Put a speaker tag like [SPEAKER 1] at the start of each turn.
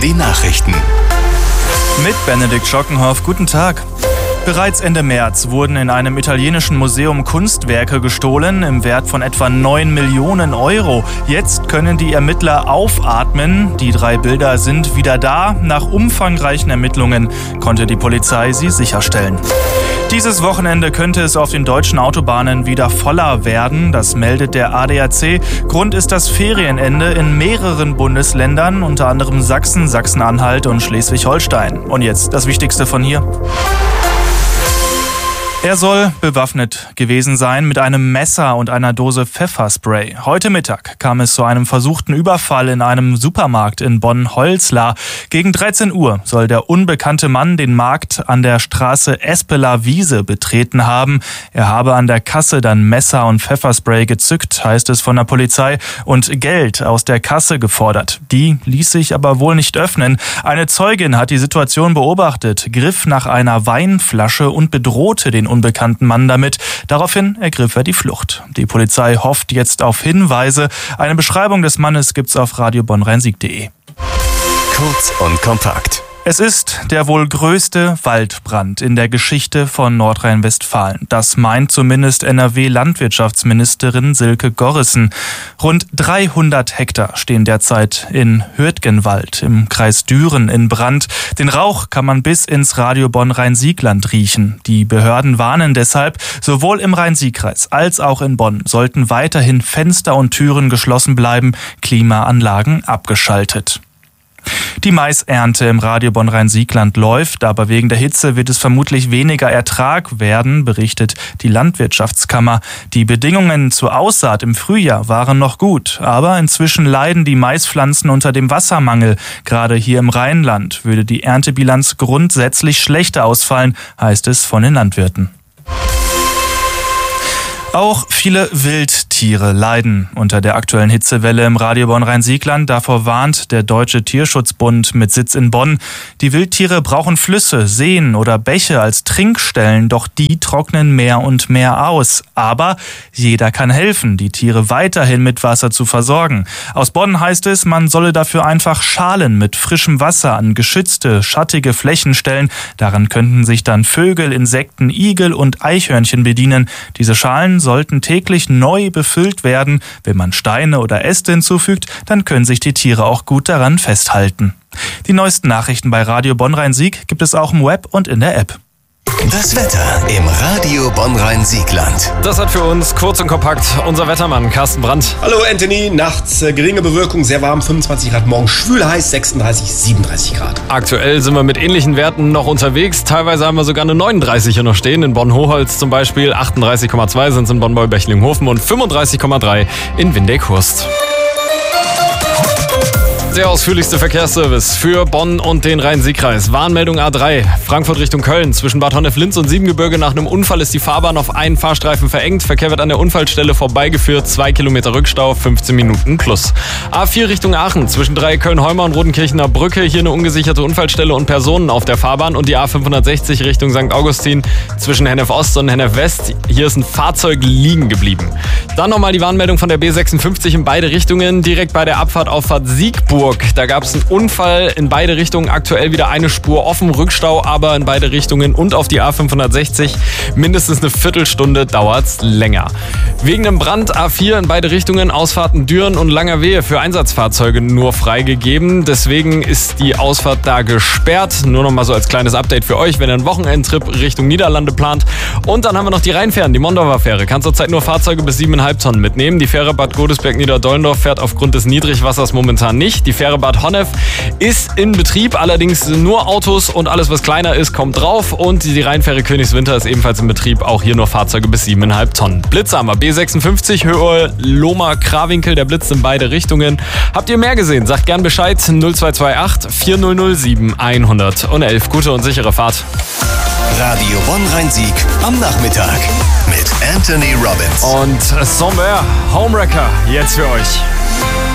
[SPEAKER 1] die Nachrichten.
[SPEAKER 2] Mit Benedikt Schockenhoff, guten Tag. Bereits Ende März wurden in einem italienischen Museum Kunstwerke gestohlen im Wert von etwa 9 Millionen Euro. Jetzt können die Ermittler aufatmen. Die 3 Bilder sind wieder da. Nach umfangreichen Ermittlungen konnte die Polizei sie sicherstellen. Dieses Wochenende könnte es auf den deutschen Autobahnen wieder voller werden. Das meldet der ADAC. Grund ist das Ferienende in mehreren Bundesländern, unter anderem Sachsen, Sachsen-Anhalt und Schleswig-Holstein. Und jetzt das Wichtigste von hier. Er soll bewaffnet gewesen sein mit einem Messer und einer Dose Pfefferspray. Heute Mittag kam es zu einem versuchten Überfall in einem Supermarkt in Bonn-Holzlar. Gegen 13 Uhr soll der unbekannte Mann den Markt an der Straße Espeler Wiese betreten haben. Er habe an der Kasse dann Messer und Pfefferspray gezückt, heißt es von der Polizei, und Geld aus der Kasse gefordert. Die ließ sich aber wohl nicht öffnen. Eine Zeugin hat die Situation beobachtet, griff nach einer Weinflasche und bedrohte den unbekannten Mann damit. Daraufhin ergriff er die Flucht. Die Polizei hofft jetzt auf Hinweise. Eine Beschreibung des Mannes gibt's auf radiobonnrhein-sieg.de.
[SPEAKER 1] Kurz und kompakt.
[SPEAKER 2] Es ist der wohl größte Waldbrand in der Geschichte von Nordrhein-Westfalen. Das meint zumindest NRW-Landwirtschaftsministerin Silke Gorrissen. Rund 300 Hektar stehen derzeit in Hürtgenwald im Kreis Düren in Brand. Den Rauch kann man bis ins Radio Bonn-Rhein-Sieg-Land riechen. Die Behörden warnen deshalb, sowohl im Rhein-Sieg-Kreis als auch in Bonn sollten weiterhin Fenster und Türen geschlossen bleiben, Klimaanlagen abgeschaltet. Die Maisernte im Radio Bonn-Rhein-Sieg-Land läuft, aber wegen der Hitze wird es vermutlich weniger Ertrag werden, berichtet die Landwirtschaftskammer. Die Bedingungen zur Aussaat im Frühjahr waren noch gut, aber inzwischen leiden die Maispflanzen unter dem Wassermangel. Gerade hier im Rheinland würde die Erntebilanz grundsätzlich schlechter ausfallen, heißt es von den Landwirten. Auch viele Wildtiere leiden unter der aktuellen Hitzewelle im Radio Bonn-Rhein-Sieg-Land. Davor warnt der Deutsche Tierschutzbund mit Sitz in Bonn. Die Wildtiere brauchen Flüsse, Seen oder Bäche als Trinkstellen, doch die trocknen mehr und mehr aus. Aber jeder kann helfen, die Tiere weiterhin mit Wasser zu versorgen. Aus Bonn heißt es, man solle dafür einfach Schalen mit frischem Wasser an geschützte, schattige Flächen stellen. Daran könnten sich dann Vögel, Insekten, Igel und Eichhörnchen bedienen. Diese Schalen sollten täglich neu befüllt werden. Wenn man Steine oder Äste hinzufügt, dann können sich die Tiere auch gut daran festhalten. Die neuesten Nachrichten bei Radio Bonn-Rhein-Sieg gibt es auch im Web und in der App.
[SPEAKER 1] Das Wetter im Radio Bonn-Rhein-Sieg-Land.
[SPEAKER 3] Das hat für uns kurz und kompakt unser Wettermann Carsten Brandt.
[SPEAKER 4] Hallo Anthony, nachts geringe Bewölkung, sehr warm, 25 Grad, morgen schwül heiß, 36, 37 Grad.
[SPEAKER 3] Aktuell sind wir mit ähnlichen Werten noch unterwegs. Teilweise haben wir sogar eine 39 hier noch stehen. In Bonn-Hochholz zum Beispiel, 38,2 sind es in Bonn-Beulbechlinghofen und 35,3 in Windeck-Hurst. Der ausführlichste Verkehrsservice für Bonn und den Rhein-Sieg-Kreis. Warnmeldung A3, Frankfurt Richtung Köln. Zwischen Bad Honnef-Linz und Siebengebirge nach einem Unfall ist die Fahrbahn auf einen Fahrstreifen verengt. Verkehr wird an der Unfallstelle vorbeigeführt. 2 Kilometer Rückstau, 15 Minuten plus. A4 Richtung Aachen. Zwischen Köln-Holmer und Rodenkirchener Brücke. Hier eine ungesicherte Unfallstelle und Personen auf der Fahrbahn. Und die A560 Richtung St. Augustin. Zwischen Hennef-Ost und Hennef-West. Hier ist ein Fahrzeug liegen geblieben. Dann nochmal die Warnmeldung von der B56 in beide Richtungen. Direkt bei der Abfahrt Siegburg. Da gab es einen Unfall in beide Richtungen. Aktuell wieder eine Spur offen, Rückstau aber in beide Richtungen und auf die A560. Mindestens eine Viertelstunde dauert's länger. Wegen einem Brand A4 in beide Richtungen, Ausfahrten Düren und Langerwehe für Einsatzfahrzeuge nur freigegeben. Deswegen ist die Ausfahrt da gesperrt. Nur noch mal so als kleines Update für euch, wenn ihr einen Wochenendtrip Richtung Niederlande plant. Und dann haben wir noch die Rheinfähren, die Mondorfer Fähre. Kann zurzeit nur Fahrzeuge bis 7,5 Tonnen mitnehmen. Die Fähre Bad Godesberg-Niederdollendorf fährt aufgrund des Niedrigwassers momentan nicht. Die Fähre Bad Honnef ist in Betrieb, allerdings nur Autos und alles, was kleiner ist, kommt drauf. Und die Rheinfähre Königswinter ist ebenfalls in Betrieb, auch hier nur Fahrzeuge bis 7,5 Tonnen. Blitze haben wir, B56, Höhe Lohmer-Krawinkel, der blitzt in beide Richtungen. Habt ihr mehr gesehen? Sagt gern Bescheid, 0228 4007 111. Gute und sichere Fahrt.
[SPEAKER 1] Radio Bonn-Rhein-Sieg am Nachmittag mit Anthony Robbins.
[SPEAKER 3] Und Somewhere, Homewrecker, jetzt für euch.